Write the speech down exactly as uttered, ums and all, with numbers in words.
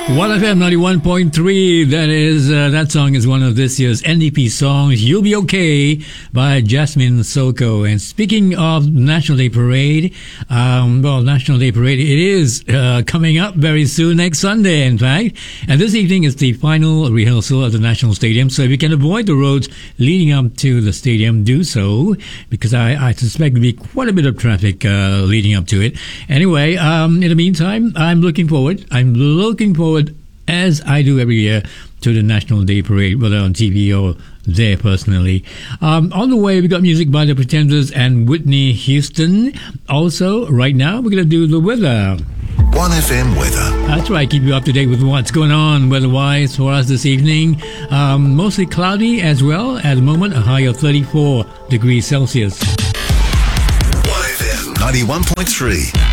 one F M ninety-one point three. That is, uh, that song is one of this year's N D P songs, You'll Be Okay by Jasmine Soko. And speaking of National Day Parade, um, well, National Day Parade, it is uh, coming up very soon, next Sunday, in fact. And this evening is the final rehearsal at the National Stadium. So if you can avoid the roads leading up to the stadium, do so, because I, I suspect there'll be quite a bit of traffic uh, leading up to it. Anyway, um, in the meantime, I'm looking forward. I'm looking forward as I do every year, to the National Day Parade, whether on T V or there personally. Um, on the way, we got music by The Pretenders and Whitney Houston. Also, right now, we're going to do the weather. one F M weather. That's right, keep you up to date with what's going on weather-wise for us this evening. Um, mostly cloudy as well. At the moment, a high of thirty-four degrees Celsius. one F M ninety-one point three.